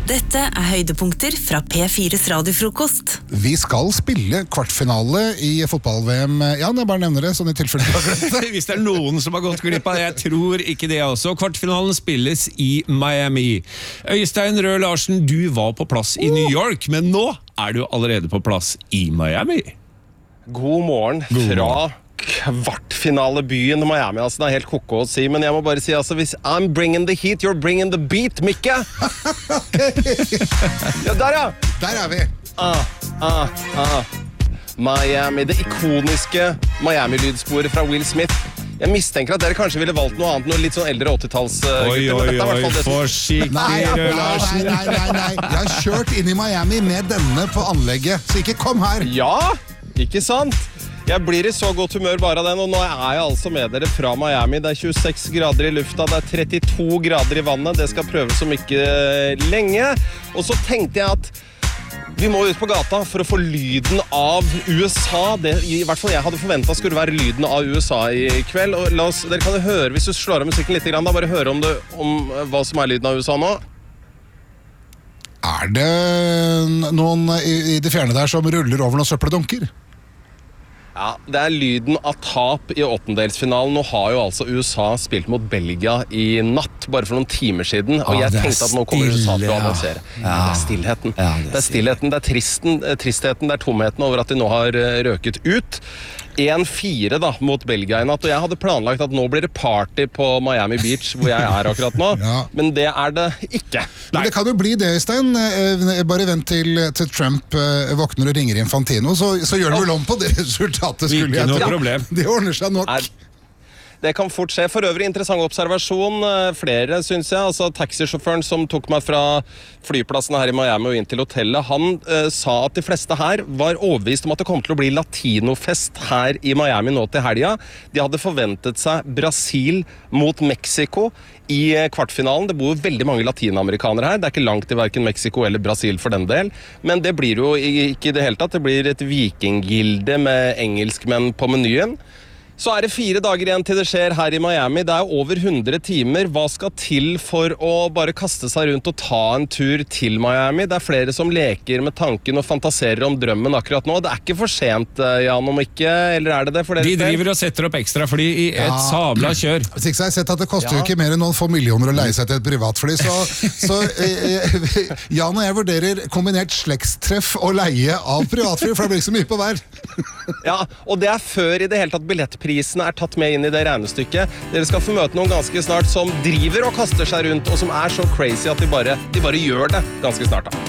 Dette høydepunkter fra P4's radiofrokost. Vi skal spille kvartfinale i fotball-VM. Jan, jeg bare nevner det, sånn i tilfelle du har glemt det. Hvis det noen som har gått glipp av det, jeg tror ikke det også. Kvartfinalen spilles i Miami. Øystein Røe Larsen, du var på plass i New York, men nå er du allerede på plass i Miami. God morgen fra kvartfinalebyen Miami. Altså, det er helt koko å si, men jeg må bare si, altså, hvis I'm bringing the heat, you're bringing the beat, Mikke! Ja, der ja! Der er vi. Miami, det ikoniske Miami-lydsporet fra Will Smith. Jeg mistenker at dere kanskje ville valgt noe annet, noe litt sånn eldre 80-talls-gutter. Oi, forsiktig, Røe Larsen. Nei. Jeg har kjørt inn i Miami med denne på anlegget, så ikke kom her. Ja, ikke sant? Jeg blir i så godt humør bare av den, og nå er jeg altså med dere fra Miami. Det er 26 grader i lufta, det er 32 grader i vannet. Det skal prøves om ikke lenge. Og så tenkte jeg at vi må ut på gata for å få lyden av USA. Det, i hvert fall jeg hadde forventet skulle være lyden av USA i kveld. Og dere kan jo høre, hvis du slår av musikken litt, da, bare høre om hva som er lyden av USA nå. Er det noen i det fjerne der som ruller over noen søppeldunker? Ja, det er lyden av tap i åttendelsfinalen. Nå har jo altså USA spilt mot Belgia i natt, bare for noen timer siden. Og jeg tenkte at nå kommer USA til å annonsere. Det er stillheten. Det er stillheten, det er tristheten, det er tomheten over at de nå har røket ut. 1-4 da, mot Belgia i natt, og jeg hadde planlagt at nå blir det party på Miami Beach, hvor jeg er akkurat nå, men det er det ikke. Men det kan jo bli det, Øystein. Bare vent til Trump våkner og ringer Infantino, så gjør det vel om på det resultatet, skulle jeg tro. Ikke noe problem. Det ordner seg nok. Det kan fort skje. For øvrig interessant observasjon. Flere, synes jeg. Altså, taxisjåføren som tok meg fra flyplassen her i Miami og inn til hotellet, han sa at de fleste her var overbevist om at det kom til å bli latinofest her i Miami nå til helga. De hadde forventet seg Brasil mot Mexico i kvartfinalen. Det bor jo veldig mange latinamerikanere her. Det er ikke langt til hverken Mexico eller Brasil for den del. Men det blir jo ikke i det hele tatt. Det blir et vikinggilde med engelskmenn på menyen. Så er det 4 dager igjen til det skjer her i Miami. Det er over 100 timer. Hva skal til for å bare kaste seg rundt og ta en tur til Miami? Det er flere som leker med tanken og fantaserer om drømmen akkurat nå. Det er ikke for sent, Jan, om ikke, eller er det det? For de driver og setter opp ekstra fly i et sabla kjør. Hvis ikke så har jeg sett at det koster jo ikke mer enn noen få millioner å leie seg til et privatfly, så Jan og jeg vurderer kombinert slektstreff og leie av privatfly, for det blir ikke så mye på hver. Ja, og det er før i det hele tatt billettprisene er tatt med inn i det regnestykket. Dere skal få møte noen ganske snart som driver og kaster seg rundt, og som er så crazy at de bare gjør det ganske snart da.